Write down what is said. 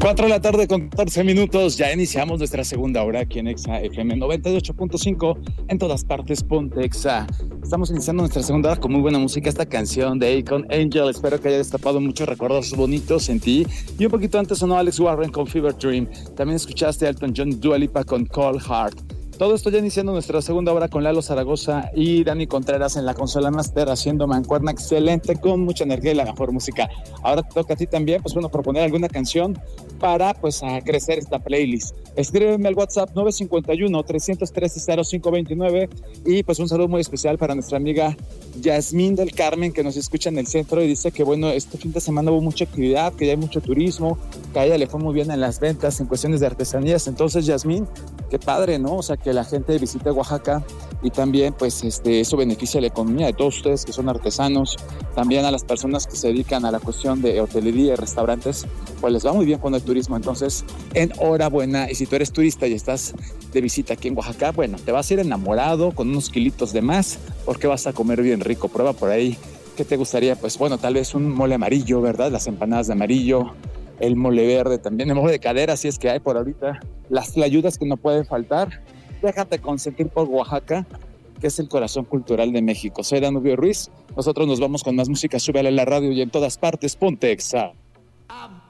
4 de la tarde con 14 minutos, ya iniciamos nuestra segunda hora aquí en Exa FM 98.5, en todas partes ponte Exa. Estamos iniciando nuestra segunda hora con muy buena música, esta canción de Akon Angel, espero que haya destapado muchos recuerdos bonitos en ti. Y un poquito antes sonó Alex Warren con Fever Dream, también escuchaste a Elton John, Dua Lipa con Cold Heart. Todo esto ya iniciando nuestra segunda hora con Lalo Zaragoza y Dani Contreras en la consola master haciendo mancuerna excelente con mucha energía y la mejor música. Ahora te toca a ti también, pues bueno, proponer alguna canción para pues a crecer esta playlist. Escríbeme al WhatsApp 951-313-0529 y pues un saludo muy especial para nuestra amiga Yasmín del Carmen que nos escucha en el centro y dice que bueno, este fin de semana hubo mucha actividad, que ya hay mucho turismo, que a ella le fue muy bien en las ventas, en cuestiones de artesanías. Entonces, Yasmín, qué padre, ¿no? O sea, que la gente visite Oaxaca y también pues eso beneficia la economía de todos ustedes que son artesanos, también a las personas que se dedican a la cuestión de hotelería y restaurantes, pues les va muy bien con el turismo. Entonces, enhorabuena. Y si tú eres turista y estás de visita aquí en Oaxaca, bueno, te vas a ir enamorado con unos kilitos de más porque vas a comer bien rico. Prueba por ahí qué te gustaría, pues bueno, tal vez un mole amarillo, ¿verdad? Las empanadas de amarillo, el mole verde también, el mole de cadera, si es que hay por ahorita, las tlayudas que no pueden faltar. Déjate consentir por Oaxaca, que es el corazón cultural de México. Soy Danubio Ruiz, nosotros nos vamos con más música, súbele a la radio y en todas partes, ponte Exa.